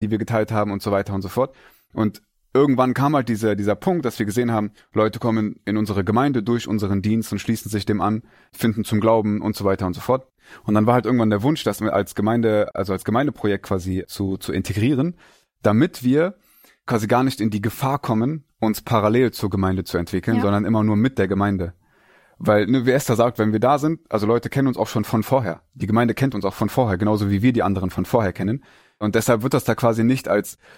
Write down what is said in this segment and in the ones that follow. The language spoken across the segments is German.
die wir geteilt haben und so weiter und so fort. Und irgendwann kam halt dieser Punkt, dass wir gesehen haben, Leute kommen in unsere Gemeinde durch unseren Dienst und schließen sich dem an, finden zum Glauben und so weiter und so fort. Und dann war halt irgendwann der Wunsch, das als Gemeinde, also als Gemeindeprojekt quasi zu integrieren, damit wir quasi gar nicht in die Gefahr kommen, uns parallel zur Gemeinde zu entwickeln, sondern immer nur mit der Gemeinde. Weil, wie Esther sagt, wenn wir da sind, also Leute kennen uns auch schon von vorher. Die Gemeinde kennt uns auch von vorher, genauso wie wir die anderen von vorher kennen. Und deshalb wird das da quasi nicht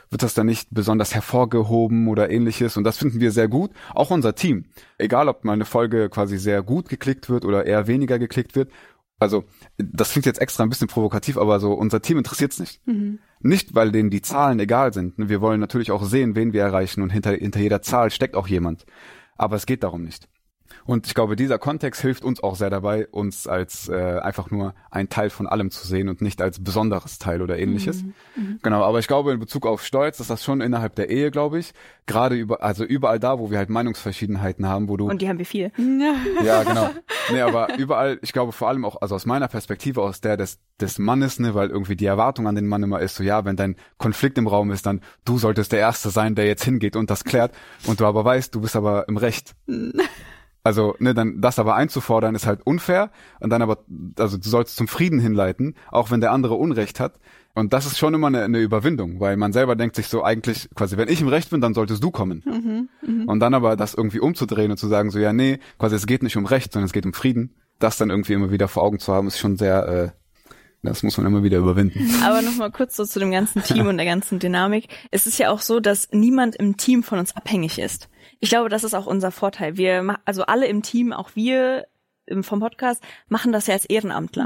besonders hervorgehoben oder ähnliches. Und das finden wir sehr gut. Auch unser Team. Egal, ob mal eine Folge quasi sehr gut geklickt wird oder eher weniger geklickt wird. Also, das klingt jetzt extra ein bisschen provokativ, aber so, unser Team interessiert's nicht. Nicht, weil denen die Zahlen egal sind. Wir wollen natürlich auch sehen, wen wir erreichen, und hinter jeder Zahl steckt auch jemand. Aber es geht darum nicht. Und ich glaube, dieser Kontext hilft uns auch sehr dabei, uns als einfach nur ein Teil von allem zu sehen und nicht als besonderes Teil oder ähnliches. Genau, aber ich glaube, in Bezug auf Stolz ist das schon innerhalb der Ehe, glaube ich, gerade überall da, wo wir halt Meinungsverschiedenheiten haben, wo du... Und die haben wir viel. Ja, genau. Nee, aber überall, ich glaube vor allem auch, also aus meiner Perspektive, aus der des Mannes, ne, weil irgendwie die Erwartung an den Mann immer ist, so ja, wenn dein Konflikt im Raum ist, dann du solltest der Erste sein, der jetzt hingeht und das klärt, und du aber weißt, du bist aber im Recht. Also, ne, dann das aber einzufordern ist halt unfair, und dann aber, also du sollst zum Frieden hinleiten, auch wenn der andere Unrecht hat. Und das ist schon immer eine Überwindung, weil man selber denkt sich so eigentlich quasi, wenn ich im Recht bin, dann solltest du kommen. Und dann aber das irgendwie umzudrehen und zu sagen so, ja, nee, quasi es geht nicht um Recht, sondern es geht um Frieden. Das dann irgendwie immer wieder vor Augen zu haben, ist schon sehr, das muss man immer wieder überwinden. Aber nochmal kurz so zu dem ganzen Team und der ganzen Dynamik. Es ist ja auch so, dass niemand im Team von uns abhängig ist. Ich glaube, das ist auch unser Vorteil. Also alle im Team, auch wir vom Podcast, machen das ja als Ehrenamtler.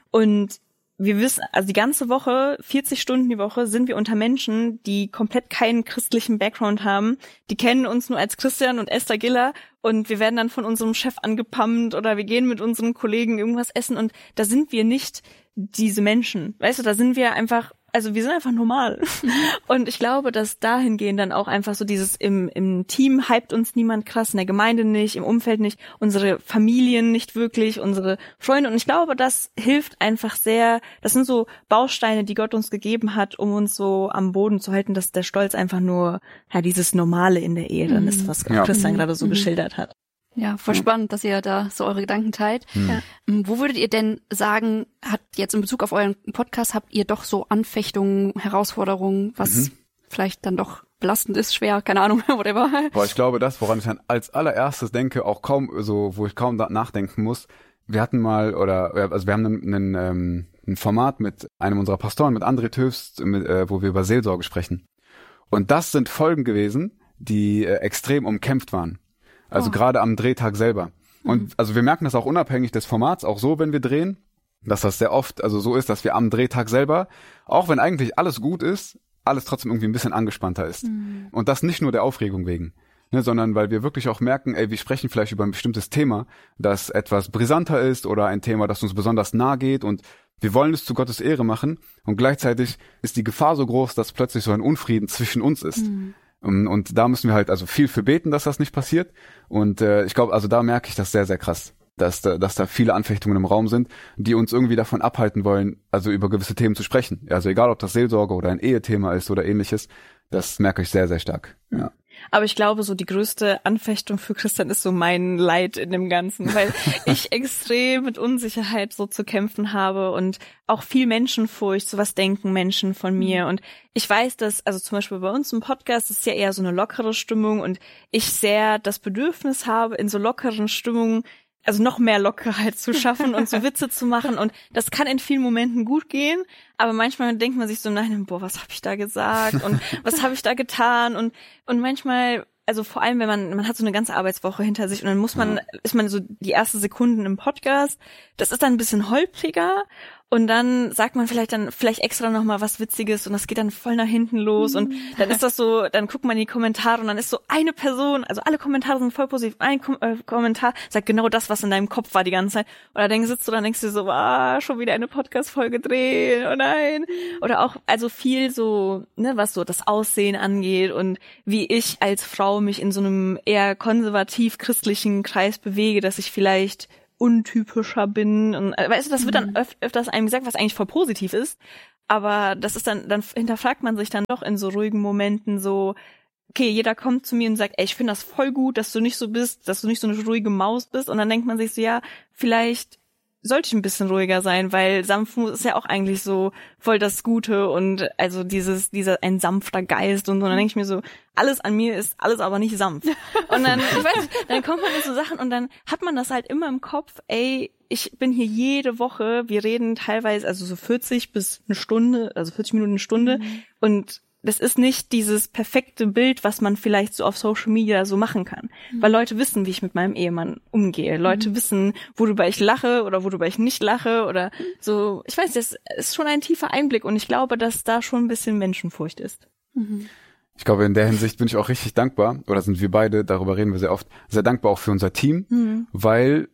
Und wir wissen, also die ganze Woche, 40 Stunden die Woche, sind wir unter Menschen, die komplett keinen christlichen Background haben. Die kennen uns nur als Christian und Esther Giller, und wir werden dann von unserem Chef angepammt oder wir gehen mit unseren Kollegen irgendwas essen, und da sind wir nicht diese Menschen. Weißt du, da sind wir einfach, also wir sind einfach normal. Und ich glaube, dass dahingehend dann auch einfach so dieses im Team hypt uns niemand krass, in der Gemeinde nicht, im Umfeld nicht, unsere Familien nicht wirklich, unsere Freunde. Und ich glaube, das hilft einfach sehr. Das sind so Bausteine, die Gott uns gegeben hat, um uns so am Boden zu halten, dass der Stolz einfach nur dieses Normale in der Ehe dann ist, was Christian gerade so geschildert hat. Ja, voll spannend, dass ihr da so eure Gedanken teilt. Ja. Wo würdet ihr denn sagen, hat jetzt in Bezug auf euren Podcast, habt ihr doch so Anfechtungen, Herausforderungen, was vielleicht dann doch belastend ist, schwer, keine Ahnung, whatever? Boah, ich glaube, das, woran ich dann als allererstes denke, auch kaum, so, wo ich kaum nachdenken muss, wir hatten mal, wir haben ein Format mit einem unserer Pastoren, mit André Töfst, wo wir über Seelsorge sprechen. Und das sind Folgen gewesen, die extrem umkämpft waren. Also gerade am Drehtag selber. Und also wir merken das auch unabhängig des Formats, auch so, wenn wir drehen, dass das sehr oft also so ist, dass wir am Drehtag selber, auch wenn eigentlich alles gut ist, alles trotzdem irgendwie ein bisschen angespannter ist. Und das nicht nur der Aufregung wegen, ne, sondern weil wir wirklich auch merken, wir sprechen vielleicht über ein bestimmtes Thema, das etwas brisanter ist oder ein Thema, das uns besonders nahe geht, und wir wollen es zu Gottes Ehre machen, und gleichzeitig ist die Gefahr so groß, dass plötzlich so ein Unfrieden zwischen uns ist. Und da müssen wir halt also viel für beten, dass das nicht passiert. Und ich glaube, also da merke ich das sehr, sehr krass, dass da viele Anfechtungen im Raum sind, die uns irgendwie davon abhalten wollen, also über gewisse Themen zu sprechen. Also egal, ob das Seelsorge oder ein Ehethema ist oder ähnliches, das merke ich sehr, sehr stark. Ja. Aber ich glaube, so die größte Anfechtung für Christian ist so mein Leid in dem Ganzen, weil ich extrem mit Unsicherheit so zu kämpfen habe und auch viel Menschenfurcht, so was denken Menschen von mir. Und ich weiß, dass, also zum Beispiel bei uns im Podcast ist ja eher so eine lockere Stimmung, und ich sehr das Bedürfnis habe, in so lockeren Stimmungen also noch mehr Lockerheit zu schaffen und so Witze zu machen, und das kann in vielen Momenten gut gehen, aber manchmal denkt man sich so, nein, boah, was habe ich da gesagt und was habe ich da getan, und manchmal, also vor allem, wenn man hat so eine ganze Arbeitswoche hinter sich, und dann ist man so die ersten Sekunden im Podcast, das ist dann ein bisschen holpriger, und dann sagt man vielleicht extra noch mal was Witziges, und das geht dann voll nach hinten los, und dann ist das so, dann guckt man in die Kommentare, und dann ist so eine Person, also alle Kommentare sind voll positiv, ein Kommentar sagt genau das, was in deinem Kopf war die ganze Zeit, oder dann sitzt du da und denkst dir so, schon wieder eine Podcast-Folge drehen, oh nein, oder auch, also viel so, ne, was so das Aussehen angeht und wie ich als Frau mich in so einem eher konservativ-christlichen Kreis bewege, dass ich vielleicht untypischer bin, und weißt du, das wird dann öfters einem gesagt, was eigentlich voll positiv ist, Aber das ist dann hinterfragt man sich dann doch in so ruhigen Momenten so, okay, jeder kommt zu mir und sagt, ey, ich finde das voll gut, dass du nicht so bist, dass du nicht so eine ruhige Maus bist. Und dann denkt man sich so, ja, vielleicht sollte ich ein bisschen ruhiger sein, weil Sanftmut ist ja auch eigentlich so voll das Gute und also dieser ein sanfter Geist und so. Und dann denke ich mir so, alles an mir ist alles aber nicht sanft. Und dann, ich weiß nicht, dann kommt man in so Sachen und dann hat man das halt immer im Kopf, ey, ich bin hier jede Woche, wir reden teilweise also so 40 bis eine Stunde, also 40 Minuten eine Stunde und das ist nicht dieses perfekte Bild, was man vielleicht so auf Social Media so machen kann. Weil Leute wissen, wie ich mit meinem Ehemann umgehe. Leute wissen, worüber ich lache oder worüber ich nicht lache oder so. Ich weiß, das ist schon ein tiefer Einblick und ich glaube, dass da schon ein bisschen Menschenfurcht ist. Ich glaube, in der Hinsicht bin ich auch richtig dankbar, oder sind wir beide, darüber reden wir sehr oft, sehr dankbar auch für unser Team, weil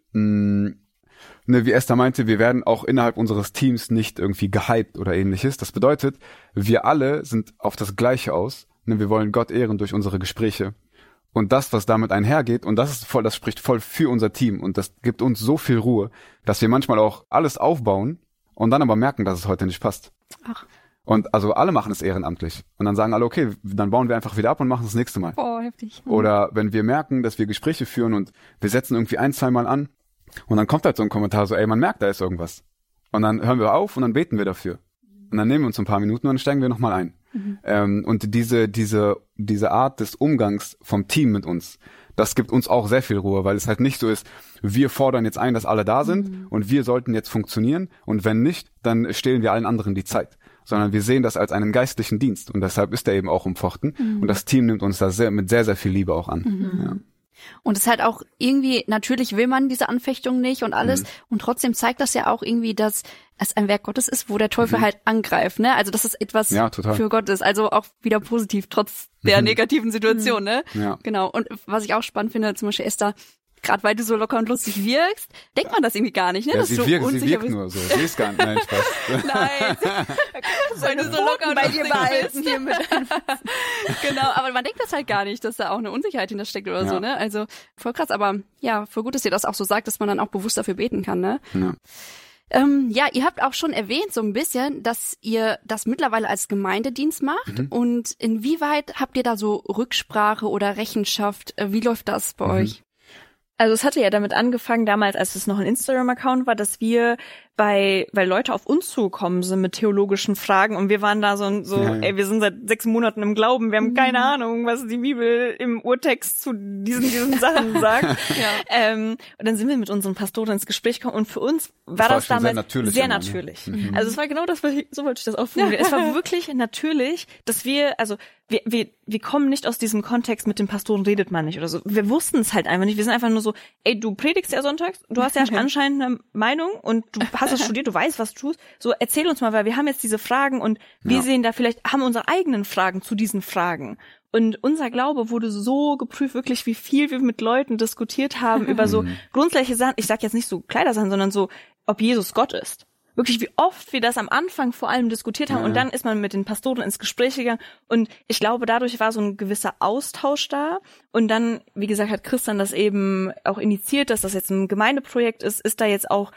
wie Esther meinte, wir werden auch innerhalb unseres Teams nicht irgendwie gehypt oder ähnliches. Das bedeutet, wir alle sind auf das Gleiche aus. Wir wollen Gott ehren durch unsere Gespräche. Und das, was damit einhergeht, und das spricht voll für unser Team. Und das gibt uns so viel Ruhe, dass wir manchmal auch alles aufbauen und dann aber merken, dass es heute nicht passt. Ach. Und also alle machen es ehrenamtlich. Und dann sagen alle, okay, dann bauen wir einfach wieder ab und machen es das nächste Mal. Oh, heftig. Oder wenn wir merken, dass wir Gespräche führen und wir setzen irgendwie 1-2 Mal an, und dann kommt halt so ein Kommentar so, ey, man merkt, da ist irgendwas. Und dann hören wir auf und dann beten wir dafür. Und dann nehmen wir uns ein paar Minuten und dann steigen wir nochmal ein. Und diese Art des Umgangs vom Team mit uns, das gibt uns auch sehr viel Ruhe, weil es halt nicht so ist, wir fordern jetzt ein, dass alle da sind und wir sollten jetzt funktionieren und wenn nicht, dann stehlen wir allen anderen die Zeit. Sondern wir sehen das als einen geistlichen Dienst und deshalb ist er eben auch umfochten und das Team nimmt uns da mit sehr, sehr viel Liebe auch an. Ja. Und es ist halt auch irgendwie, natürlich will man diese Anfechtung nicht und alles. Und trotzdem zeigt das ja auch irgendwie, dass es ein Werk Gottes ist, wo der Teufel halt angreift, ne? Also, dass es etwas für Gott ist. Also auch wieder positiv, trotz der negativen Situation, ne? Ja. Genau. Und was ich auch spannend finde, zum Beispiel Esther, gerade weil du so locker und lustig wirkst, denkt man das irgendwie gar nicht, ne? Ja, dass sie du wirkt nur so. Sie ist gar nicht, nein, Spaß. Nein, weil du so locker und lustig bist. Hier mit genau, aber man denkt das halt gar nicht, dass da auch eine Unsicherheit hintersteckt oder so, ne? Also voll krass, aber ja, voll gut, dass ihr das auch so sagt, dass man dann auch bewusst dafür beten kann, ne? Ja. Ihr habt auch schon erwähnt so ein bisschen, dass ihr das mittlerweile als Gemeindedienst macht und inwieweit habt ihr da so Rücksprache oder Rechenschaft? Wie läuft das bei euch? Also es hatte ja damit angefangen, damals, als es noch ein Instagram-Account war, dass wir weil Leute auf uns zugekommen sind mit theologischen Fragen und wir waren da so, ey, wir sind seit 6 Monaten im Glauben, wir haben keine Ahnung, was die Bibel im Urtext zu diesen Sachen sagt. Und dann sind wir mit unseren Pastoren ins Gespräch gekommen und für uns war das damals sehr natürlich. Also es war genau das, so wollte ich das aufnehmen. Es war wirklich natürlich, dass wir kommen nicht aus diesem Kontext, mit den Pastoren redet man nicht oder so. Wir wussten es halt einfach nicht. Wir sind einfach nur so, ey, du predigst ja sonntags, du hast ja anscheinend eine Meinung und du hast es studiert, du weißt, was du tust. So, erzähl uns mal, weil wir haben jetzt diese Fragen und wir sehen da haben unsere eigenen Fragen zu diesen Fragen. Und unser Glaube wurde so geprüft, wirklich, wie viel wir mit Leuten diskutiert haben über so grundsätzliche Sachen. Ich sag jetzt nicht so Kleidersachen, sondern so, ob Jesus Gott ist. Wirklich, wie oft wir das am Anfang vor allem diskutiert haben und dann ist man mit den Pastoren ins Gespräch gegangen und ich glaube, dadurch war so ein gewisser Austausch da und dann, wie gesagt, hat Christian das eben auch initiiert, dass das jetzt ein Gemeindeprojekt ist da jetzt auch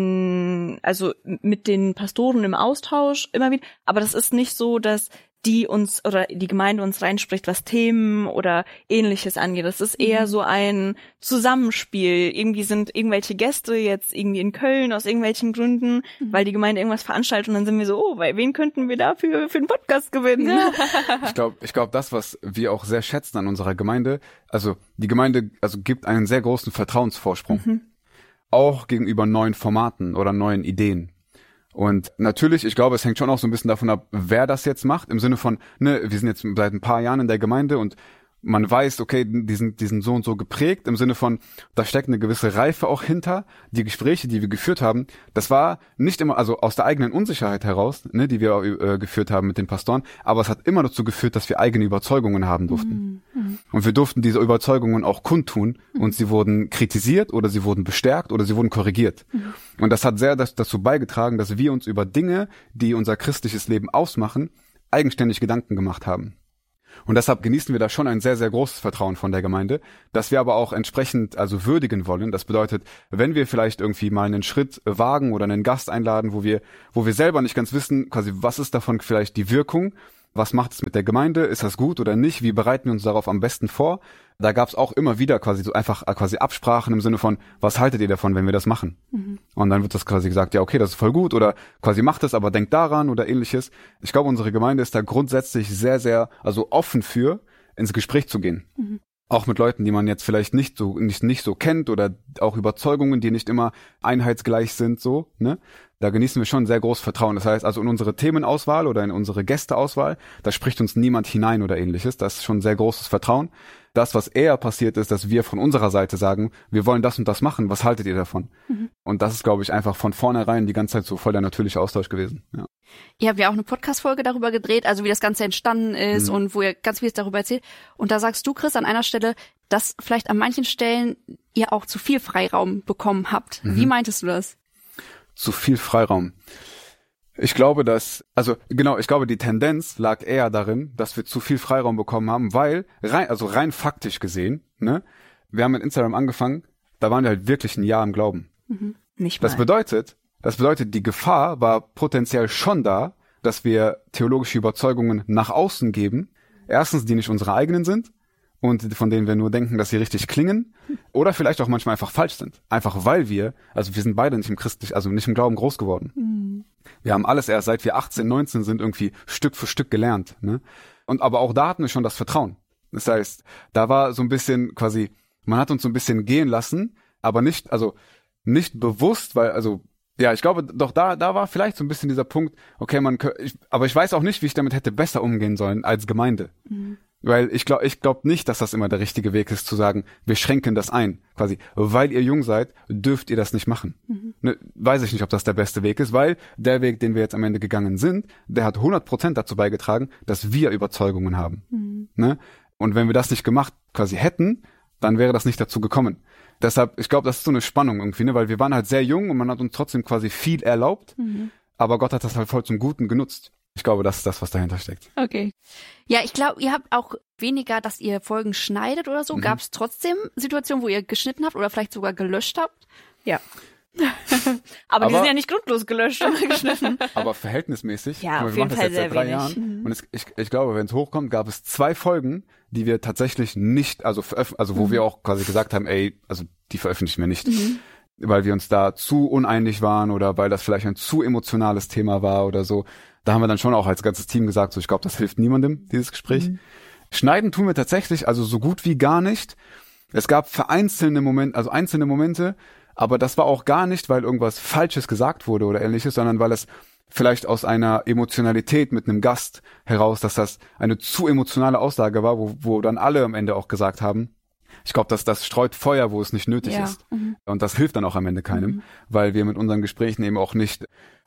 also mit den Pastoren im Austausch immer wieder, aber das ist nicht so, dass die uns oder die Gemeinde uns reinspricht, was Themen oder Ähnliches angeht. Das ist eher so ein Zusammenspiel. Irgendwie sind irgendwelche Gäste jetzt irgendwie in Köln aus irgendwelchen Gründen, weil die Gemeinde irgendwas veranstaltet und dann sind wir so, wen könnten wir dafür für einen Podcast gewinnen? Ich glaube, das, was wir auch sehr schätzen an unserer Gemeinde, also die Gemeinde gibt einen sehr großen Vertrauensvorsprung. Auch gegenüber neuen Formaten oder neuen Ideen. Und natürlich, ich glaube, es hängt schon auch so ein bisschen davon ab, wer das jetzt macht, im Sinne von, wir sind jetzt seit ein paar Jahren in der Gemeinde und man weiß, okay, die sind so und so geprägt, im Sinne von, da steckt eine gewisse Reife auch hinter. Die Gespräche, die wir geführt haben, das war nicht immer, also aus der eigenen Unsicherheit heraus, die wir geführt haben mit den Pastoren, aber es hat immer dazu geführt, dass wir eigene Überzeugungen haben durften. Und wir durften diese Überzeugungen auch kundtun und sie wurden kritisiert oder sie wurden bestärkt oder sie wurden korrigiert. Und das hat sehr dazu beigetragen, dass wir uns über Dinge, die unser christliches Leben ausmachen, eigenständig Gedanken gemacht haben. Und deshalb genießen wir da schon ein sehr, sehr großes Vertrauen von der Gemeinde, das wir aber auch entsprechend also würdigen wollen. Das bedeutet, wenn wir vielleicht irgendwie mal einen Schritt wagen oder einen Gast einladen, wo wir selber nicht ganz wissen, quasi was ist davon vielleicht die Wirkung, was macht es mit der Gemeinde, ist das gut oder nicht, wie bereiten wir uns darauf am besten vor? Da gab es auch immer wieder quasi so einfach quasi Absprachen im Sinne von, was haltet ihr davon, wenn wir das machen? Und dann wird das quasi gesagt, ja okay, das ist voll gut oder quasi macht es, aber denkt daran oder ähnliches. Ich glaube, unsere Gemeinde ist da grundsätzlich sehr, sehr also offen für, ins Gespräch zu gehen. Auch mit Leuten, die man jetzt vielleicht nicht so kennt oder auch Überzeugungen, die nicht immer einheitsgleich sind, so, ne? Da genießen wir schon sehr großes Vertrauen. Das heißt, also in unsere Themenauswahl oder in unsere Gästeauswahl, da spricht uns niemand hinein oder ähnliches. Das ist schon sehr großes Vertrauen. Das, was eher passiert ist, dass wir von unserer Seite sagen, wir wollen das und das machen, was haltet ihr davon? Und das ist, glaube ich, einfach von vornherein die ganze Zeit so voll der natürliche Austausch gewesen. Ja. Ihr habt ja auch eine Podcast-Folge darüber gedreht, also wie das Ganze entstanden ist und wo ihr ganz vieles darüber erzählt. Und da sagst du, Chris, an einer Stelle, dass vielleicht an manchen Stellen ihr auch zu viel Freiraum bekommen habt. Wie meintest du das? Zu viel Freiraum. Ich glaube, ich glaube, die Tendenz lag eher darin, dass wir zu viel Freiraum bekommen haben, weil, rein faktisch gesehen, ne, wir haben mit Instagram angefangen, da waren wir halt wirklich ein Jahr im Glauben. Nicht mal. Das bedeutet, die Gefahr war potenziell schon da, dass wir theologische Überzeugungen nach außen geben. Erstens, die nicht unsere eigenen sind und von denen wir nur denken, dass sie richtig klingen oder vielleicht auch manchmal einfach falsch sind. Einfach weil wir sind beide nicht nicht im Glauben groß geworden. Wir haben alles erst seit wir 18, 19 sind irgendwie Stück für Stück gelernt, ne? Und aber auch da hatten wir schon das Vertrauen. Das heißt, da war so ein bisschen quasi, man hat uns so ein bisschen gehen lassen, aber nicht bewusst, weil ich glaube, doch da war vielleicht so ein bisschen dieser Punkt, okay, aber ich weiß auch nicht, wie ich damit hätte besser umgehen sollen als Gemeinde. Weil ich glaube nicht, dass das immer der richtige Weg ist, zu sagen, wir schränken das ein. Quasi, weil ihr jung seid, dürft ihr das nicht machen. Ne, weiß ich nicht, ob das der beste Weg ist, weil der Weg, den wir jetzt am Ende gegangen sind, der hat 100% dazu beigetragen, dass wir Überzeugungen haben. Ne? Und wenn wir das nicht gemacht quasi hätten, dann wäre das nicht dazu gekommen. Deshalb, ich glaube, das ist so eine Spannung irgendwie, ne? Weil wir waren halt sehr jung und man hat uns trotzdem quasi viel erlaubt, aber Gott hat das halt voll zum Guten genutzt. Ich glaube, das ist das, was dahinter steckt. Okay. Ja, ich glaube, ihr habt auch weniger, dass ihr Folgen schneidet oder so. Gab es trotzdem Situationen, wo ihr geschnitten habt oder vielleicht sogar gelöscht habt? Ja. aber die sind ja nicht grundlos gelöscht und geschnitten. Aber verhältnismäßig. Ja, wir auf jeden machen Fall das jetzt seit 3 Jahren. Und ich glaube, wenn es hochkommt, gab es 2 Folgen, die wir tatsächlich nicht, wo wir auch quasi gesagt haben, die veröffentlichen wir nicht. Weil wir uns da zu uneinig waren oder weil das vielleicht ein zu emotionales Thema war oder so. Da haben wir dann schon auch als ganzes Team gesagt, so ich glaube, das hilft niemandem, dieses Gespräch. Schneiden tun wir tatsächlich, also so gut wie gar nicht. Es gab einzelne Momente, aber das war auch gar nicht, weil irgendwas Falsches gesagt wurde oder ähnliches, sondern weil es vielleicht aus einer Emotionalität mit einem Gast heraus, dass das eine zu emotionale Aussage war, wo dann alle am Ende auch gesagt haben, ich glaube, dass das streut Feuer, wo es nicht nötig ist. Und das hilft dann auch am Ende keinem, weil wir mit unseren Gesprächen eben auch nicht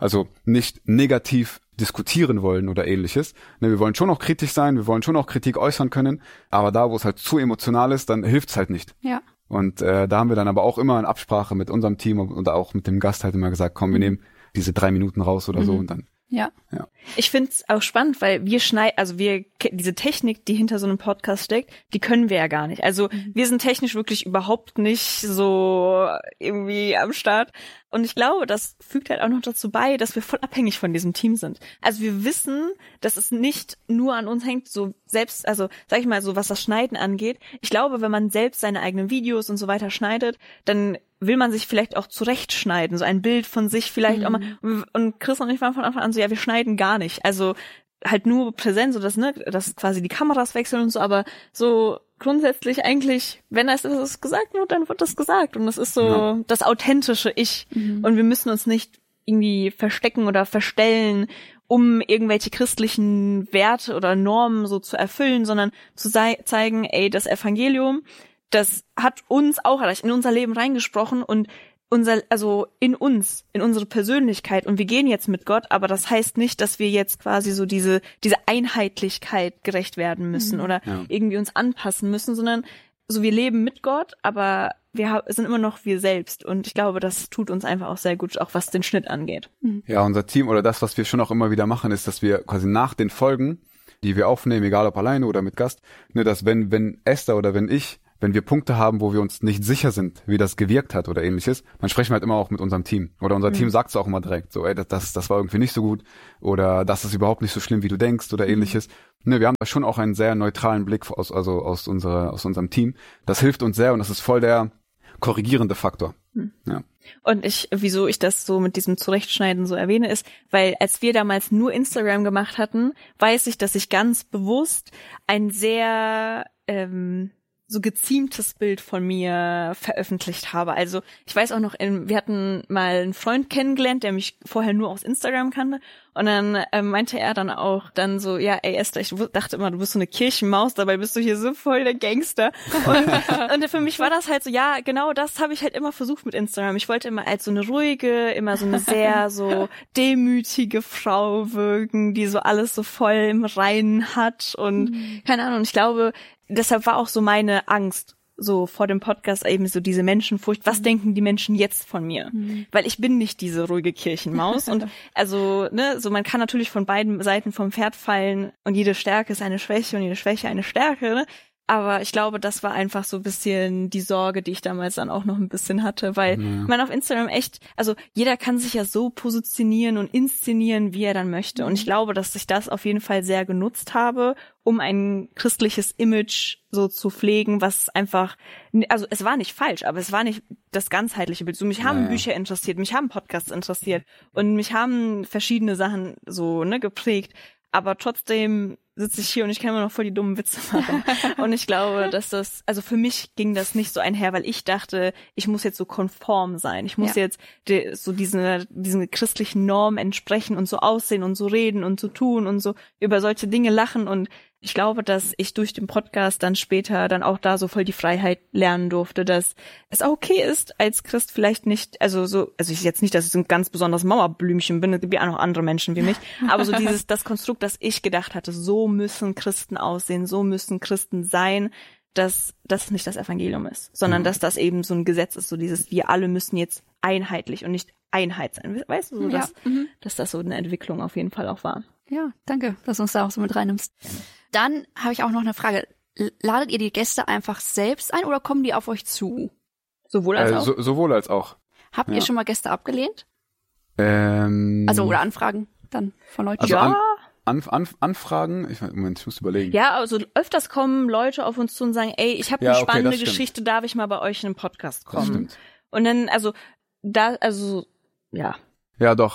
negativ diskutieren wollen oder ähnliches. Ne, wir wollen schon auch kritisch sein, wir wollen schon auch Kritik äußern können, aber da, wo es halt zu emotional ist, dann hilft's halt nicht. Ja. Und da haben wir dann aber auch immer in Absprache mit unserem Team und auch mit dem Gast halt immer gesagt, komm, wir nehmen diese 3 Minuten raus oder so und dann. Ja. Ich find's auch spannend, weil diese Technik, die hinter so einem Podcast steckt, die können wir ja gar nicht. Also wir sind technisch wirklich überhaupt nicht so irgendwie am Start. Und ich glaube, das fügt halt auch noch dazu bei, dass wir voll abhängig von diesem Team sind. Also wir wissen, dass es nicht nur an uns hängt, so selbst, also sag ich mal so, was das Schneiden angeht. Ich glaube, wenn man selbst seine eigenen Videos und so weiter schneidet, dann will man sich vielleicht auch zurechtschneiden, so ein Bild von sich vielleicht auch mal. Und Chris und ich waren von Anfang an so, ja, wir schneiden gar nicht. Also halt nur präsent, so dass quasi die Kameras wechseln und so, aber so grundsätzlich eigentlich, wenn das gesagt wird, dann wird das gesagt. Und das ist so das authentische Ich. Und wir müssen uns nicht irgendwie verstecken oder verstellen, um irgendwelche christlichen Werte oder Normen so zu erfüllen, sondern zu zeigen, das Evangelium, das hat uns auch in unser Leben reingesprochen und in unsere Persönlichkeit, und wir gehen jetzt mit Gott, aber das heißt nicht, dass wir jetzt quasi so diese Einheitlichkeit gerecht werden müssen oder irgendwie uns anpassen müssen, sondern so wir leben mit Gott, aber wir sind immer noch wir selbst, und ich glaube, das tut uns einfach auch sehr gut, auch was den Schnitt angeht. Ja, unser Team oder das, was wir schon auch immer wieder machen, ist, dass wir quasi nach den Folgen die wir aufnehmen, egal ob alleine oder mit Gast, ne, dass wenn Esther oder wenn wir Punkte haben, wo wir uns nicht sicher sind, wie das gewirkt hat oder ähnliches, dann sprechen wir halt immer auch mit unserem Team. Oder unser Team sagt es auch immer direkt, so, ey, das war irgendwie nicht so gut oder das ist überhaupt nicht so schlimm, wie du denkst oder ähnliches. Ne, wir haben da schon auch einen sehr neutralen Blick aus unserem Team. Das hilft uns sehr und das ist voll der korrigierende Faktor. Ja. Und wieso ich das so mit diesem Zurechtschneiden so erwähne, ist, weil als wir damals nur Instagram gemacht hatten, weiß ich, dass ich ganz bewusst ein sehr so geziemtes Bild von mir veröffentlicht habe. Also ich weiß auch noch, wir hatten mal einen Freund kennengelernt, der mich vorher nur aus Instagram kannte und dann meinte er dann auch dann so, ja, ey Esther, ich dachte immer, du bist so eine Kirchenmaus, dabei bist du hier so voll der Gangster. Und für mich war das halt so, ja, genau das habe ich halt immer versucht mit Instagram. Ich wollte immer als so eine ruhige, immer so eine sehr so demütige Frau wirken, die so alles so voll im Reinen hat und keine Ahnung, ich glaube, deshalb war auch so meine Angst so vor dem Podcast eben so diese Menschenfurcht. Was denken die Menschen jetzt von mir? Weil ich bin nicht diese ruhige Kirchenmaus und also ne, so man kann natürlich von beiden Seiten vom Pferd fallen und jede Stärke ist eine Schwäche und jede Schwäche eine Stärke, ne? Aber ich glaube, das war einfach so ein bisschen die Sorge, die ich damals dann auch noch ein bisschen hatte, weil man auf Instagram echt, also jeder kann sich ja so positionieren und inszenieren, wie er dann möchte. Und ich glaube, dass ich das auf jeden Fall sehr genutzt habe, um ein christliches Image so zu pflegen, was einfach, also es war nicht falsch, aber es war nicht das ganzheitliche Bild. So, mich haben Bücher interessiert, mich haben Podcasts interessiert und mich haben verschiedene Sachen so geprägt. Aber trotzdem sitze ich hier und ich kann immer noch voll die dummen Witze machen. Und ich glaube, dass das, also für mich ging das nicht so einher, weil ich dachte, ich muss jetzt so konform sein. Ich muss jetzt so diesen christlichen Normen entsprechen und so aussehen und so reden und so tun und so über solche Dinge lachen. Und ich glaube, dass ich durch den Podcast dann später dann auch da so voll die Freiheit lernen durfte, dass es auch okay ist, als Christ vielleicht nicht, also ich jetzt nicht, dass ich so ein ganz besonderes Mauerblümchen bin, es gibt ja auch noch andere Menschen wie mich, aber so das Konstrukt, das ich gedacht hatte, so müssen Christen aussehen, so müssen Christen sein, dass das nicht das Evangelium ist, sondern dass das eben so ein Gesetz ist, so dieses, wir alle müssen jetzt einheitlich und nicht Einheit sein. Weißt du, so dass das so eine Entwicklung auf jeden Fall auch war. Ja, danke, dass du uns da auch so mit reinnimmst. Dann habe ich auch noch eine Frage. Ladet ihr die Gäste einfach selbst ein oder kommen die auf euch zu? Sowohl als auch? Sowohl als auch. Habt ihr schon mal Gäste abgelehnt? Also oder Anfragen dann von Leuten? Also Anfragen? Ich muss überlegen. Ja, also öfters kommen Leute auf uns zu und sagen, ey, ich habe eine spannende Geschichte, darf ich mal bei euch in einen Podcast kommen? Das stimmt. Und dann, ja. Ja, doch,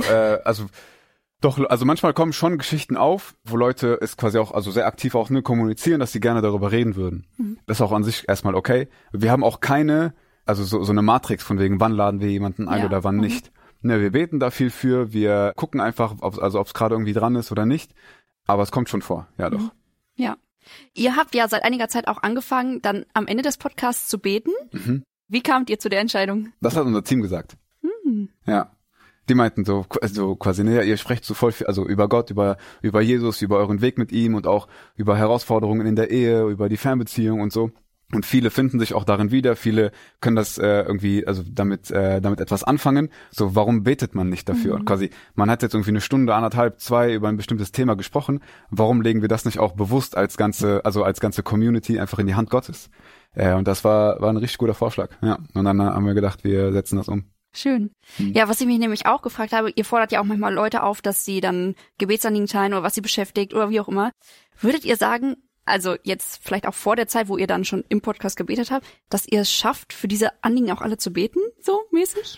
also manchmal kommen schon Geschichten auf, wo Leute es quasi auch, also sehr aktiv auch kommunizieren, dass sie gerne darüber reden würden. Das ist auch an sich erstmal okay. Wir haben auch keine, also so eine Matrix von wegen, wann laden wir jemanden ein oder wann nicht. Ne, wir beten da viel für, wir gucken einfach, ob es gerade irgendwie dran ist oder nicht. Aber es kommt schon vor, ja doch. Ja. Ihr habt ja seit einiger Zeit auch angefangen, dann am Ende des Podcasts zu beten. Wie kamt ihr zu der Entscheidung? Das hat unser Team gesagt. Ja. Die meinten so quasi, ihr sprecht so voll viel, also über Gott, über Jesus, über euren Weg mit ihm und auch über Herausforderungen in der Ehe, über die Fernbeziehung und so. Und viele finden sich auch darin wieder, viele können das irgendwie, also damit etwas anfangen. So, warum betet man nicht dafür? Und quasi, man hat jetzt irgendwie eine Stunde, 1,5, 2 über ein bestimmtes Thema gesprochen. Warum legen wir das nicht auch bewusst als ganze Community einfach in die Hand Gottes? Und das war ein richtig guter Vorschlag. Ja. Und dann haben wir gedacht, wir setzen das um. Schön. Ja, was ich mich nämlich auch gefragt habe, ihr fordert ja auch manchmal Leute auf, dass sie dann Gebetsanliegen teilen oder was sie beschäftigt oder wie auch immer. Würdet ihr sagen, also jetzt vielleicht auch vor der Zeit, wo ihr dann schon im Podcast gebetet habt, dass ihr es schafft, für diese Anliegen auch alle zu beten, so mäßig?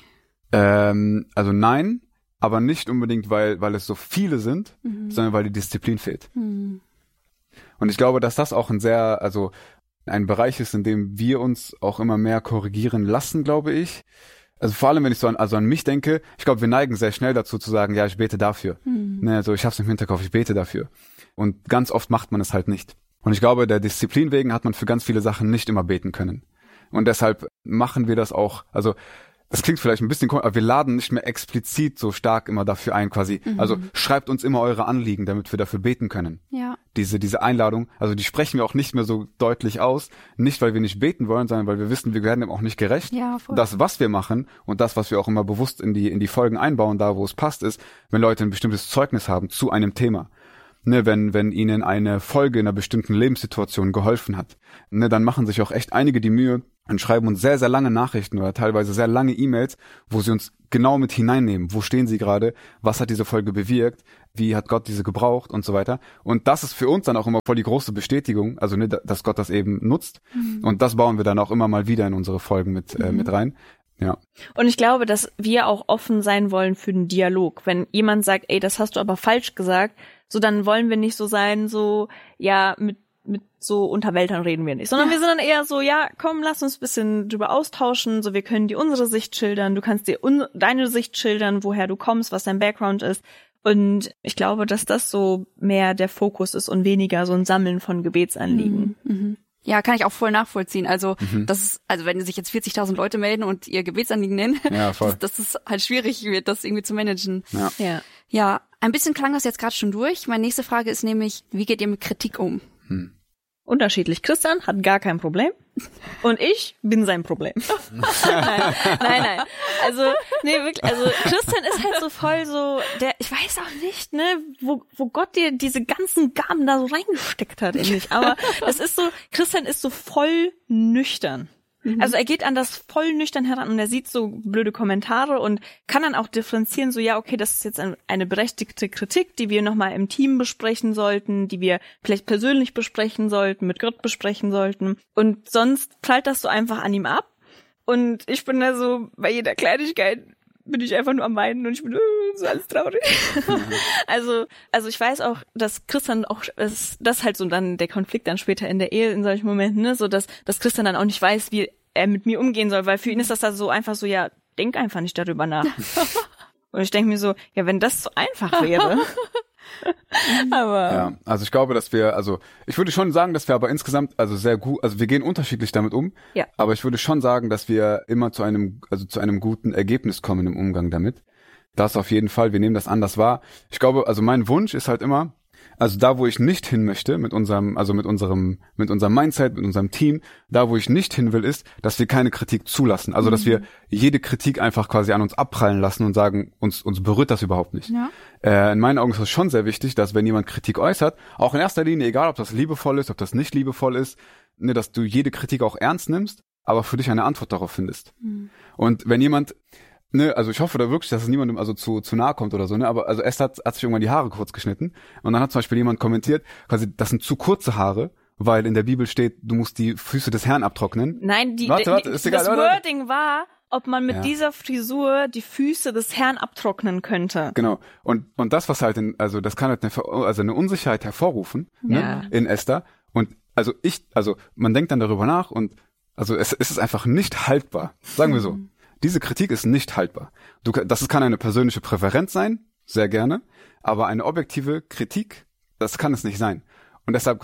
Also nein, aber nicht unbedingt, weil es so viele sind, sondern weil die Disziplin fehlt. Und ich glaube, dass das auch ein Bereich ist, in dem wir uns auch immer mehr korrigieren lassen, glaube ich. Also vor allem, wenn ich so an mich denke, ich glaube, wir neigen sehr schnell dazu zu sagen, ja, ich bete dafür. Also ich hab's im Hinterkopf, ich bete dafür. Und ganz oft macht man es halt nicht. Und ich glaube, der Disziplin wegen hat man für ganz viele Sachen nicht immer beten können. Und deshalb machen wir das auch, also das klingt vielleicht ein bisschen komisch, aber wir laden nicht mehr explizit so stark immer dafür ein, quasi. Also schreibt uns immer eure Anliegen, damit wir dafür beten können. Ja. Diese Einladung, also die sprechen wir auch nicht mehr so deutlich aus. Nicht, weil wir nicht beten wollen, sondern weil wir wissen, wir werden dem auch nicht gerecht. Ja, voll. Das, was wir machen und das, was wir auch immer bewusst in die Folgen einbauen, da wo es passt, ist, wenn Leute ein bestimmtes Zeugnis haben zu einem Thema. ne, wenn ihnen eine Folge in einer bestimmten Lebenssituation geholfen hat, ne, dann machen sich auch echt einige die Mühe und schreiben uns sehr, sehr lange Nachrichten oder teilweise sehr lange E-Mails, wo sie uns genau mit hineinnehmen. Wo stehen sie gerade? Was hat diese Folge bewirkt? Wie hat Gott diese gebraucht und so weiter? Und das ist für uns dann auch immer voll die große Bestätigung, also ne, dass Gott das eben nutzt. Und das bauen wir dann auch immer mal wieder in unsere Folgen mit rein. Ja. Und ich glaube, dass wir auch offen sein wollen für den Dialog. Wenn jemand sagt, ey, das hast du aber falsch gesagt, so dann wollen wir nicht so sein, so, ja, mit so Unterwältern reden wir nicht, sondern wir sind dann eher so, ja, komm, lass uns ein bisschen drüber austauschen, so wir können dir unsere Sicht schildern, du kannst dir deine Sicht schildern, woher du kommst, was dein Background ist. Und ich glaube, dass das so mehr der Fokus ist und weniger so ein Sammeln von Gebetsanliegen. Ja, kann ich auch voll nachvollziehen. Also das ist, also wenn sich jetzt 40.000 Leute melden und ihr Gebetsanliegen nennen, ja, voll. Das ist halt schwierig, das irgendwie zu managen. Ja. Ja, ein bisschen klang das jetzt gerade schon durch. Meine nächste Frage ist nämlich, wie geht ihr mit Kritik um? Unterschiedlich. Christian hat gar kein Problem und ich bin sein Problem. Nein. Also, nee, wirklich, also Christian ist halt so voll so, ich weiß auch nicht, ne, wo Gott dir diese ganzen Gaben da so reingesteckt hat in dich. Aber das ist so, Christian ist so voll nüchtern. Also er geht an das voll nüchtern heran und er sieht so blöde Kommentare und kann dann auch differenzieren, so ja, okay, das ist jetzt eine berechtigte Kritik, die wir nochmal im Team besprechen sollten, die wir vielleicht persönlich besprechen sollten, mit Gott besprechen sollten. Und sonst prallt das so einfach an ihm ab. Und ich bin da so, bei jeder Kleinigkeit bin ich einfach nur am Weinen und ich bin so alles traurig. Also ich weiß auch, dass Christian auch, das halt so dann der Konflikt dann später in der Ehe in solchen Momenten, ne, so dass Christian dann auch nicht weiß, wie er mit mir umgehen soll, weil für ihn ist das da so einfach so, ja, denk einfach nicht darüber nach. Und ich denke mir so, ja, wenn das so einfach wäre. Aber ja, also ich glaube, dass ich würde schon sagen, dass wir aber insgesamt also sehr gut, also wir gehen unterschiedlich damit um, ja. Aber ich würde schon sagen, dass wir immer zu einem guten Ergebnis kommen im Umgang damit. Das auf jeden Fall, wir nehmen das anders wahr. Ich glaube, also mein Wunsch ist halt immer, also da, wo ich nicht hin möchte, mit unserem Mindset, mit unserem Team, da, wo ich nicht hin will, ist, dass wir keine Kritik zulassen. Also, dass wir jede Kritik einfach quasi an uns abprallen lassen und sagen, uns berührt das überhaupt nicht. Ja. In meinen Augen ist es schon sehr wichtig, dass wenn jemand Kritik äußert, auch in erster Linie, egal ob das liebevoll ist, ob das nicht liebevoll ist, ne, dass du jede Kritik auch ernst nimmst, aber für dich eine Antwort darauf findest. Und wenn jemand, ne, also ich hoffe da wirklich, dass es niemandem also zu nahe kommt oder so, ne, aber also Esther hat sich irgendwann die Haare kurz geschnitten und dann hat zum Beispiel jemand kommentiert, quasi, das sind zu kurze Haare, weil in der Bibel steht, du musst die Füße des Herrn abtrocknen. Nein, warte, ist egal, das Wording war, ob man mit dieser Frisur die Füße des Herrn abtrocknen könnte. Genau. Und das, was halt also das kann halt eine Unsicherheit hervorrufen, ne, in Esther. Und also man denkt dann darüber nach und also es ist einfach nicht haltbar. Sagen wir so. Diese Kritik ist nicht haltbar. Das kann eine persönliche Präferenz sein, sehr gerne, aber eine objektive Kritik, das kann es nicht sein. Und deshalb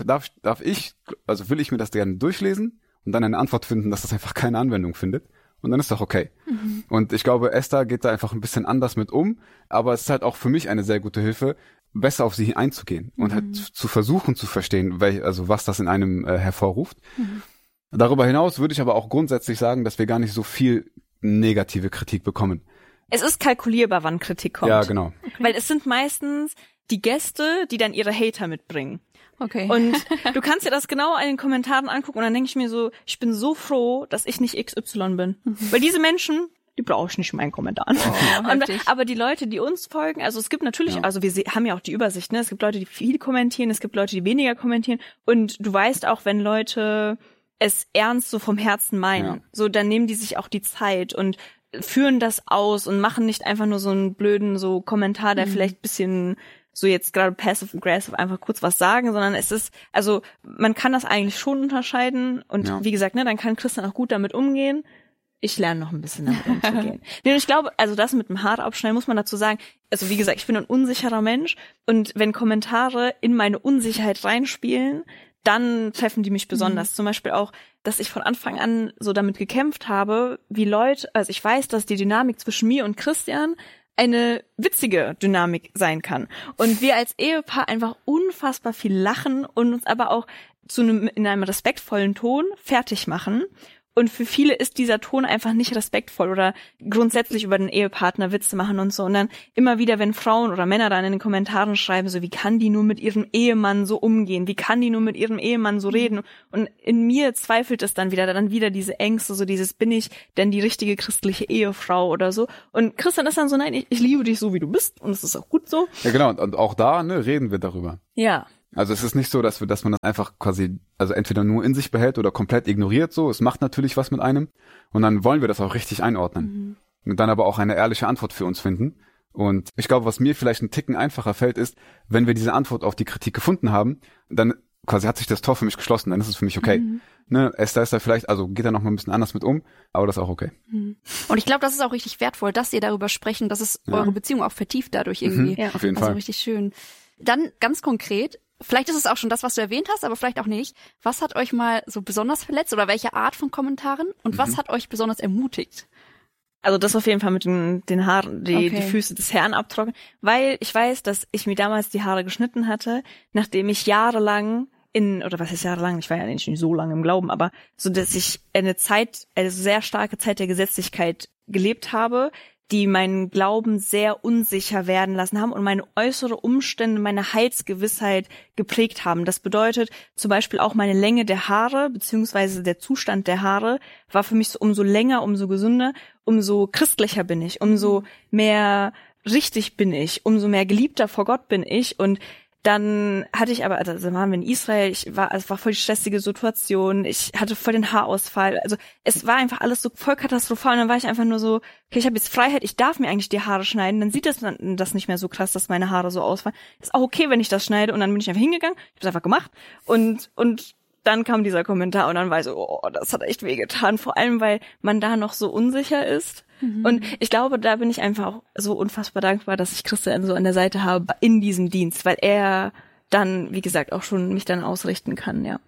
will ich mir das gerne durchlesen und dann eine Antwort finden, dass das einfach keine Anwendung findet. Und dann ist doch okay. Und ich glaube, Esther geht da einfach ein bisschen anders mit um, aber es ist halt auch für mich eine sehr gute Hilfe, besser auf sie einzugehen und halt zu versuchen zu verstehen, was das in einem hervorruft. Darüber hinaus würde ich aber auch grundsätzlich sagen, dass wir gar nicht so viel negative Kritik bekommen. Es ist kalkulierbar, wann Kritik kommt. Ja, genau. Okay. Weil es sind meistens die Gäste, die dann ihre Hater mitbringen. Okay. Und du kannst dir das genau in den Kommentaren angucken und dann denke ich mir so, ich bin so froh, dass ich nicht XY bin. Weil diese Menschen, die brauche ich nicht in meinen Kommentaren. Aber die Leute, die uns folgen, also es gibt natürlich, also wir haben ja auch die Übersicht, ne? Es gibt Leute, die viel kommentieren, es gibt Leute, die weniger kommentieren. Und du weißt auch, wenn Leute es ernst so vom Herzen meinen, so dann nehmen die sich auch die Zeit und führen das aus und machen nicht einfach nur so einen blöden so Kommentar, der vielleicht ein bisschen so jetzt gerade passive-aggressive einfach kurz was sagen, sondern es ist, also man kann das eigentlich schon unterscheiden und wie gesagt, ne, dann kann Christian auch gut damit umgehen. Ich lerne noch ein bisschen damit umzugehen. Und ich glaube, also das mit dem Haare abschneiden muss man dazu sagen, also wie gesagt, ich bin ein unsicherer Mensch und wenn Kommentare in meine Unsicherheit reinspielen, dann treffen die mich besonders. Zum Beispiel auch, dass ich von Anfang an so damit gekämpft habe, wie Leute, also ich weiß, dass die Dynamik zwischen mir und Christian eine witzige Dynamik sein kann. Und wir als Ehepaar einfach unfassbar viel lachen und uns aber auch in einem respektvollen Ton fertig machen. Und für viele ist dieser Ton einfach nicht respektvoll oder grundsätzlich über den Ehepartner Witze machen und so. Und dann immer wieder, wenn Frauen oder Männer dann in den Kommentaren schreiben, so wie kann die nur mit ihrem Ehemann so umgehen? Wie kann die nur mit ihrem Ehemann so reden? Und in mir zweifelt es dann wieder diese Ängste, so dieses, bin ich denn die richtige christliche Ehefrau oder so? Und Christian ist dann so, nein, ich liebe dich so, wie du bist und es ist auch gut so. Ja, genau. Und auch da, reden wir darüber. Ja. Also es ist nicht so, dass man das einfach quasi, also entweder nur in sich behält oder komplett ignoriert so. Es macht natürlich was mit einem und dann wollen wir das auch richtig einordnen. Und dann aber auch eine ehrliche Antwort für uns finden. Und ich glaube, was mir vielleicht einen Ticken einfacher fällt, ist, wenn wir diese Antwort auf die Kritik gefunden haben, dann quasi hat sich das Tor für mich geschlossen, dann ist es für mich okay. Esther ist da vielleicht, also geht da noch mal ein bisschen anders mit um, aber das ist auch okay. Und ich glaube, das ist auch richtig wertvoll, dass ihr darüber sprechen, dass es eure Beziehung auch vertieft dadurch irgendwie. Ja, auf jeden also Fall. Richtig schön. Dann ganz konkret, vielleicht ist es auch schon das, was du erwähnt hast, aber vielleicht auch nicht. Was hat euch mal so besonders verletzt oder welche Art von Kommentaren? Und was hat euch besonders ermutigt? Also das auf jeden Fall mit den Haaren, die Füße des Herrn abtrocknen, weil ich weiß, dass ich mir damals die Haare geschnitten hatte, nachdem ich jahrelang oder was heißt jahrelang, ich war ja nicht so lange im Glauben, aber so, dass ich eine sehr starke Zeit der Gesetzlichkeit gelebt habe, die meinen Glauben sehr unsicher werden lassen haben und meine äußere Umstände, meine Heilsgewissheit geprägt haben. Das bedeutet zum Beispiel auch meine Länge der Haare, beziehungsweise der Zustand der Haare, war für mich so, umso länger, umso gesünder, umso christlicher bin ich, umso mehr richtig bin ich, umso mehr geliebter vor Gott bin ich. Und dann hatte ich aber, also waren wir in Israel, es war voll die stressige Situation, ich hatte voll den Haarausfall, also es war einfach alles so voll katastrophal und dann war ich einfach nur so, okay, ich habe jetzt Freiheit, ich darf mir eigentlich die Haare schneiden, dann sieht das nicht mehr so krass, dass meine Haare so ausfallen. Ist auch okay, wenn ich das schneide und dann bin ich einfach hingegangen, ich habe es einfach gemacht und dann kam dieser Kommentar und dann war ich so, oh, das hat echt wehgetan, vor allem, weil man da noch so unsicher ist. Und ich glaube, da bin ich einfach auch so unfassbar dankbar, dass ich Christian so an der Seite habe in diesem Dienst, weil er dann, wie gesagt, auch schon mich dann ausrichten kann, ja.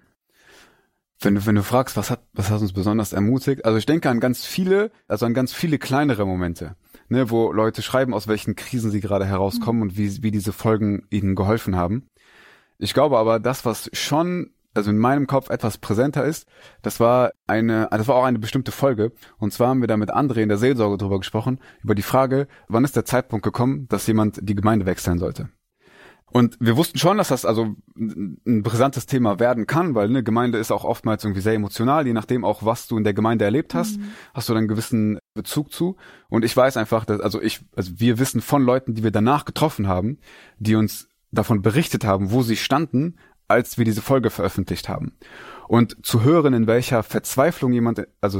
Wenn du fragst, was hat uns besonders ermutigt? Also ich denke an ganz viele kleinere Momente, wo Leute schreiben, aus welchen Krisen sie gerade herauskommen und wie diese Folgen ihnen geholfen haben. Ich glaube aber, das, was schon in meinem Kopf etwas präsenter ist, das war auch eine bestimmte Folge. Und zwar haben wir da mit André in der Seelsorge drüber gesprochen, über die Frage, wann ist der Zeitpunkt gekommen, dass jemand die Gemeinde wechseln sollte. Und wir wussten schon, dass das also ein brisantes Thema werden kann, weil eine Gemeinde ist auch oftmals irgendwie sehr emotional, je nachdem auch, was du in der Gemeinde erlebt hast, hast du dann einen gewissen Bezug zu. Und ich weiß einfach, wir wissen von Leuten, die wir danach getroffen haben, die uns davon berichtet haben, wo sie standen, als wir diese Folge veröffentlicht haben. Und zu hören, in welcher Verzweiflung jemand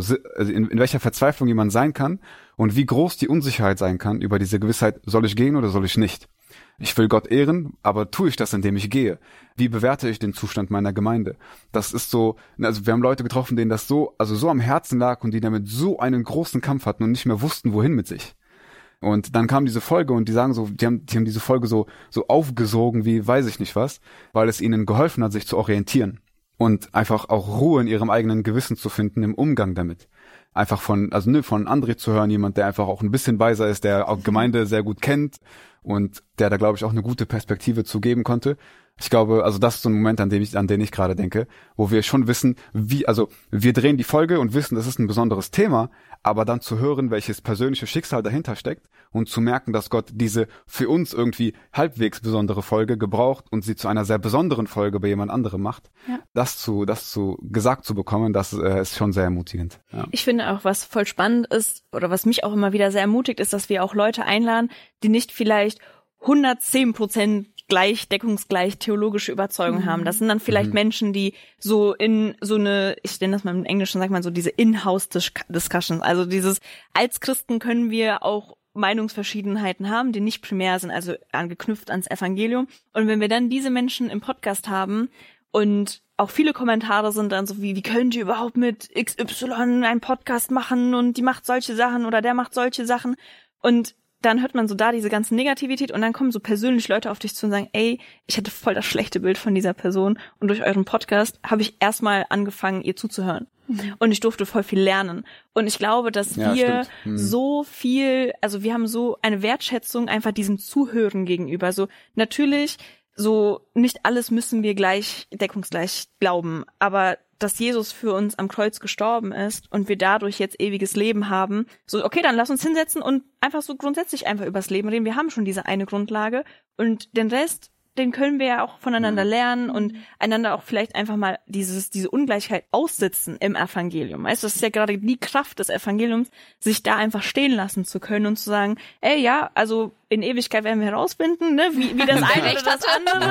sein kann und wie groß die Unsicherheit sein kann über diese Gewissheit, soll ich gehen oder soll ich nicht? Ich will Gott ehren, aber tue ich das, indem ich gehe? Wie bewerte ich den Zustand meiner Gemeinde? Das ist so, also wir haben Leute getroffen, denen das so am Herzen lag und die damit so einen großen Kampf hatten und nicht mehr wussten, wohin mit sich. Und dann kam diese Folge und die sagen so, die haben diese Folge so aufgesogen wie weiß ich nicht was, weil es ihnen geholfen hat, sich zu orientieren und einfach auch Ruhe in ihrem eigenen Gewissen zu finden im Umgang damit. Einfach von André zu hören, jemand, der einfach auch ein bisschen weiser ist, der auch Gemeinde sehr gut kennt und der da, glaube ich, auch eine gute Perspektive zu geben konnte. Ich glaube, also das ist so ein Moment, an den ich gerade denke, wo wir schon wissen, wir drehen die Folge und wissen, das ist ein besonderes Thema, aber dann zu hören, welches persönliche Schicksal dahinter steckt und zu merken, dass Gott diese für uns irgendwie halbwegs besondere Folge gebraucht und sie zu einer sehr besonderen Folge bei jemand anderem macht, das gesagt zu bekommen, das ist schon sehr ermutigend. Ja. Ich finde auch, was voll spannend ist oder was mich auch immer wieder sehr ermutigt, ist, dass wir auch Leute einladen, die nicht vielleicht 110% deckungsgleich theologische Überzeugung haben. Das sind dann vielleicht Menschen, die so in so eine, ich nenne das mal im Englischen, sagt man so diese In-House-Discussions, also dieses, als Christen können wir auch Meinungsverschiedenheiten haben, die nicht primär sind, also angeknüpft ans Evangelium. Und wenn wir dann diese Menschen im Podcast haben und auch viele Kommentare sind dann so wie könnt ihr überhaupt mit XY einen Podcast machen und die macht solche Sachen oder der macht solche Sachen und dann hört man so da diese ganze Negativität und dann kommen so persönlich Leute auf dich zu und sagen, ey, ich hatte voll das schlechte Bild von dieser Person und durch euren Podcast habe ich erstmal angefangen, ihr zuzuhören. Und ich durfte voll viel lernen. Und ich glaube, dass wir so viel, also wir haben so eine Wertschätzung einfach diesem Zuhören gegenüber. So natürlich, so nicht alles müssen wir deckungsgleich glauben, aber dass Jesus für uns am Kreuz gestorben ist und wir dadurch jetzt ewiges Leben haben. So, okay, dann lass uns hinsetzen und einfach so grundsätzlich einfach übers Leben reden. Wir haben schon diese eine Grundlage und den Rest, den können wir ja auch voneinander lernen und einander auch vielleicht einfach mal diese Ungleichheit aussitzen im Evangelium. Weißt du, das ist ja gerade die Kraft des Evangeliums, sich da einfach stehen lassen zu können und zu sagen, ey, ja, also in Ewigkeit werden wir herausfinden, ne, wie das eine oder das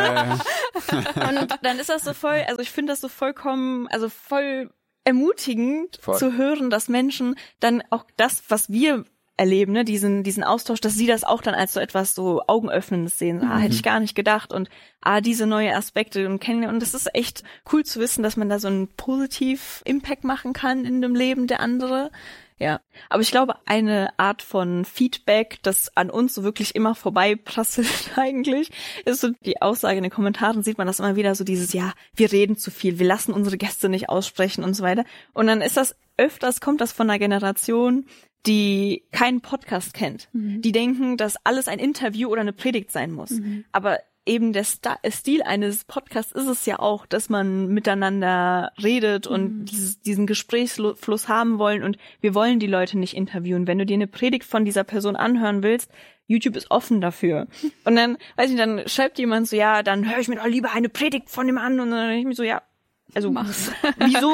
andere. Und dann ist das so voll, also ich finde das so vollkommen, also voll ermutigend zu hören, dass Menschen dann auch das, was wir erleben, ne, diesen Austausch, dass sie das auch dann als so etwas so Augenöffnendes sehen. Hätte ich gar nicht gedacht und diese neue Aspekte und kennenlernen. Und das ist echt cool zu wissen, dass man da so einen positiv Impact machen kann in dem Leben der andere. Ja, aber ich glaube, eine Art von Feedback, das an uns so wirklich immer vorbeiprasselt eigentlich, ist so die Aussage in den Kommentaren, sieht man das immer wieder so dieses, ja, wir reden zu viel, wir lassen unsere Gäste nicht aussprechen und so weiter. Und dann ist das kommt das von einer Generation, die keinen Podcast kennt. Die denken, dass alles ein Interview oder eine Predigt sein muss. Aber eben der Stil eines Podcasts ist es ja auch, dass man miteinander redet und diesen Gesprächsfluss haben wollen und wir wollen die Leute nicht interviewen. Wenn du dir eine Predigt von dieser Person anhören willst, YouTube ist offen dafür. Und dann, weiß ich, dann schreibt jemand so, ja, dann höre ich mir doch lieber eine Predigt von dem an und dann denke ich mir so, ja, also wieso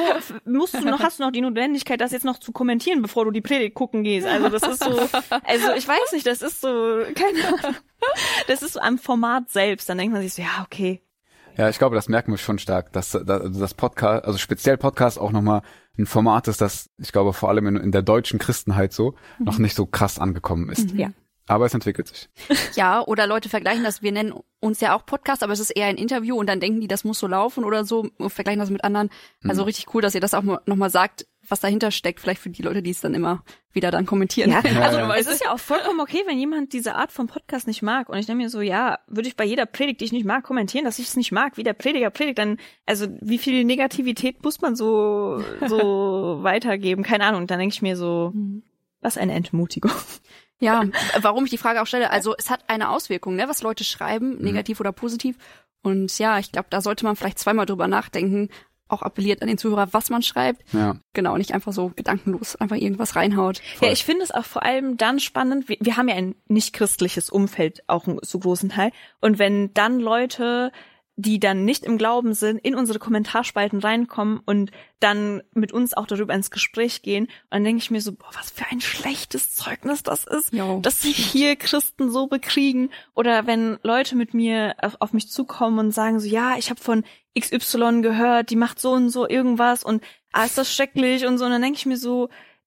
hast du noch die Notwendigkeit, das jetzt noch zu kommentieren, bevor du die Predigt gucken gehst? Also das ist so, also ich weiß nicht, das ist so, keine Ahnung. Das ist so am Format selbst. Dann denkt man sich so, ja, okay. Ja, ich glaube, das merken wir schon stark, dass das Podcast, also speziell Podcast auch nochmal ein Format ist, das, ich glaube, vor allem in der deutschen Christenheit so noch nicht so krass angekommen ist. Ja. Aber es entwickelt sich. Ja, oder Leute vergleichen das, wir nennen uns ja auch Podcast, aber es ist eher ein Interview und dann denken die, das muss so laufen oder so, vergleichen das mit anderen. Also richtig cool, dass ihr das auch nochmal sagt, was dahinter steckt, vielleicht für die Leute, die es dann immer wieder dann kommentieren. Ja, also es ist ja auch vollkommen okay, wenn jemand diese Art von Podcast nicht mag. Und ich denke mir so, ja, würde ich bei jeder Predigt, die ich nicht mag, kommentieren, dass ich es nicht mag, wie der Prediger predigt, dann, also wie viel Negativität muss man so weitergeben? Keine Ahnung. Und dann denke ich mir so, was eine Entmutigung. Ja, warum ich die Frage auch stelle, also es hat eine Auswirkung, ne, was Leute schreiben, negativ oder positiv. Und ja, ich glaube, da sollte man vielleicht zweimal drüber nachdenken, auch appelliert an den Zuhörer, was man schreibt. Ja. Genau, nicht einfach so gedankenlos einfach irgendwas reinhaut. Voll. Ja, ich finde es auch vor allem dann spannend, wir haben ja ein nicht christliches Umfeld, auch einen so großen Teil. Und wenn dann Leute, die dann nicht im Glauben sind, in unsere Kommentarspalten reinkommen und dann mit uns auch darüber ins Gespräch gehen. Und dann denke ich mir so, boah, was für ein schlechtes Zeugnis das ist, dass sich hier Christen so bekriegen. Oder wenn Leute mit mir auf mich zukommen und sagen so, ja, ich habe von XY gehört, die macht so und so irgendwas und ist das schrecklich und so. Und dann denke ich mir so,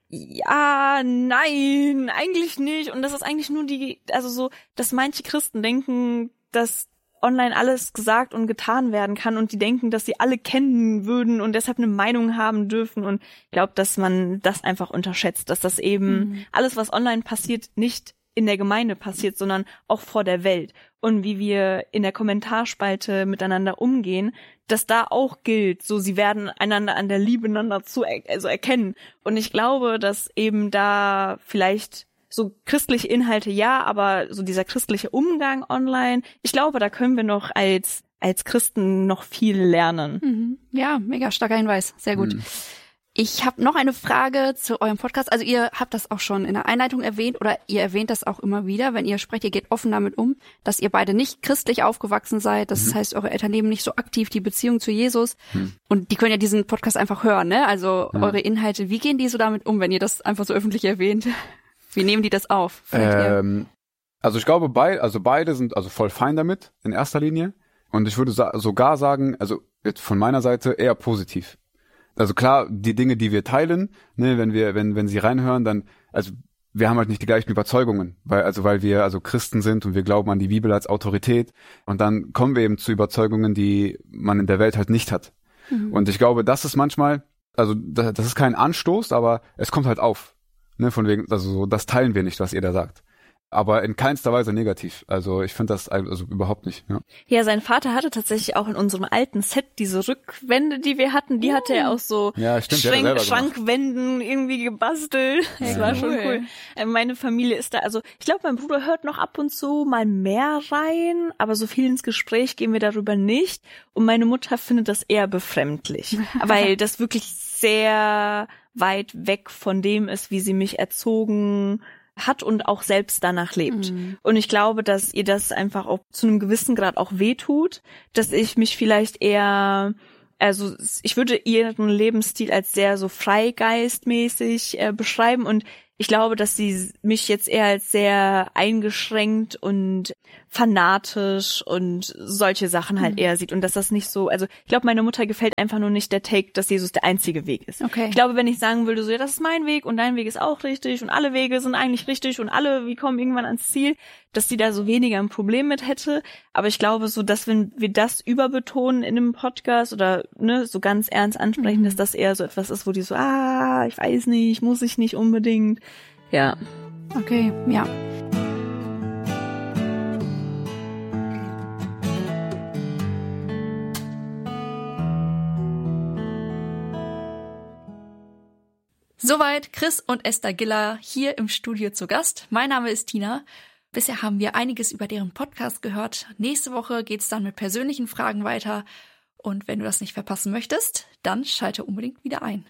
ja, nein, eigentlich nicht. Und das ist eigentlich nur also so, dass manche Christen denken, dass online alles gesagt und getan werden kann und die denken, dass sie alle kennen würden und deshalb eine Meinung haben dürfen und ich glaube, dass man das einfach unterschätzt, dass das eben alles, was online passiert, nicht in der Gemeinde passiert, sondern auch vor der Welt und wie wir in der Kommentarspalte miteinander umgehen, dass da auch gilt, so sie werden einander an der Liebe einander erkennen und ich glaube, dass eben da vielleicht so christliche Inhalte ja, aber so dieser christliche Umgang online, ich glaube, da können wir noch als Christen noch viel lernen. Ja, mega starker Hinweis, sehr gut. Ich habe noch eine Frage zu eurem Podcast. Also ihr habt das auch schon in der Einleitung erwähnt oder ihr erwähnt das auch immer wieder, wenn ihr sprecht, ihr geht offen damit um, dass ihr beide nicht christlich aufgewachsen seid. Das heißt, eure Eltern leben nicht so aktiv die Beziehung zu Jesus. Und die können ja diesen Podcast einfach hören, ne? Also eure Inhalte, wie gehen die so damit um, wenn ihr das einfach so öffentlich erwähnt? Wie nehmen die das auf? Also ich glaube, beide sind also voll fein damit, in erster Linie. Und ich würde sogar sagen, also jetzt von meiner Seite eher positiv. Also klar, die Dinge, die wir teilen, ne, wenn sie reinhören, dann, also wir haben halt nicht die gleichen Überzeugungen, weil wir also Christen sind und wir glauben an die Bibel als Autorität. Und dann kommen wir eben zu Überzeugungen, die man in der Welt halt nicht hat. Und ich glaube, das ist manchmal, also das ist kein Anstoß, aber es kommt halt auf. Ne, von wegen, also so, das teilen wir nicht, was ihr da sagt. aber in keinster Weise negativ. Also ich finde das also überhaupt nicht. Ja. Ja, sein Vater hatte tatsächlich auch in unserem alten Set diese Rückwände, die wir hatten, die hatte er auch so Schrankwänden irgendwie gebastelt. Das war schon cool. Meine Familie ist da, also ich glaube, mein Bruder hört noch ab und zu mal mehr rein, aber so viel ins Gespräch gehen wir darüber nicht. Und meine Mutter findet das eher befremdlich, weil das wirklich sehr weit weg von dem ist, wie sie mich erzogen hat und auch selbst danach lebt. Und ich glaube, dass ihr das einfach auch zu einem gewissen Grad auch wehtut, dass ich mich vielleicht eher, also ich würde ihren Lebensstil als sehr so freigeistmäßig beschreiben und ich glaube, dass sie mich jetzt eher als sehr eingeschränkt und fanatisch und solche Sachen halt eher sieht und dass das nicht so, also ich glaube, meiner Mutter gefällt einfach nur nicht der Take, dass Jesus der einzige Weg ist. Okay. Ich glaube, wenn ich sagen würde, so ja, das ist mein Weg und dein Weg ist auch richtig und alle Wege sind eigentlich richtig und wir kommen irgendwann ans Ziel, dass sie da so weniger ein Problem mit hätte. Aber ich glaube so, dass wenn wir das überbetonen in einem Podcast oder ne, so ganz ernst ansprechen, dass das eher so etwas ist, wo die so, ich weiß nicht, muss ich nicht unbedingt. Ja. Okay, ja. Soweit Chris und Esther Giller hier im Studio zu Gast. Mein Name ist Tina. Bisher haben wir einiges über deren Podcast gehört. Nächste Woche geht's dann mit persönlichen Fragen weiter. Und wenn du das nicht verpassen möchtest, dann schalte unbedingt wieder ein.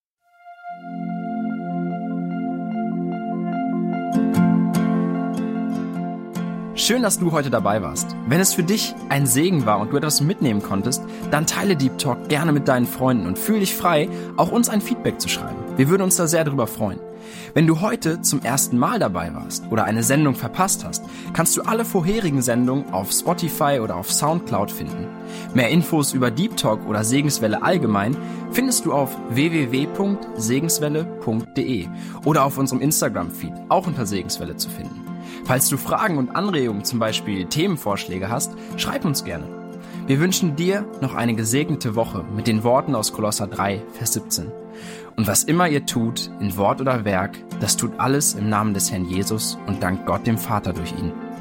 Schön, dass du heute dabei warst. Wenn es für dich ein Segen war und du etwas mitnehmen konntest, dann teile Deep Talk gerne mit deinen Freunden und fühl dich frei, auch uns ein Feedback zu schreiben. Wir würden uns da sehr drüber freuen. Wenn du heute zum ersten Mal dabei warst oder eine Sendung verpasst hast, kannst du alle vorherigen Sendungen auf Spotify oder auf Soundcloud finden. Mehr Infos über Deep Talk oder Segenswelle allgemein findest du auf www.segenswelle.de oder auf unserem Instagram-Feed, auch unter Segenswelle zu finden. Falls du Fragen und Anregungen, zum Beispiel Themenvorschläge hast, schreib uns gerne. Wir wünschen dir noch eine gesegnete Woche mit den Worten aus Kolosser 3, Vers 17. Und was immer ihr tut, in Wort oder Werk, das tut alles im Namen des Herrn Jesus und dankt Gott dem Vater durch ihn.